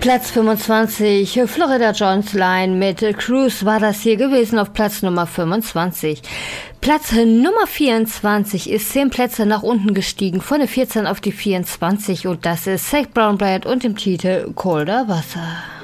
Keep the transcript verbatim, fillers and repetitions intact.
Platz fünfundzwanzig, Florida Georgia Line mit Cruise war das hier gewesen auf Platz Nummer fünfundzwanzig. Platz Nummer vierundzwanzig ist zehn Plätze nach unten gestiegen, von der vierzehn auf die vierundzwanzig und das ist Zac Brown Band und dem Titel Colder Wasser.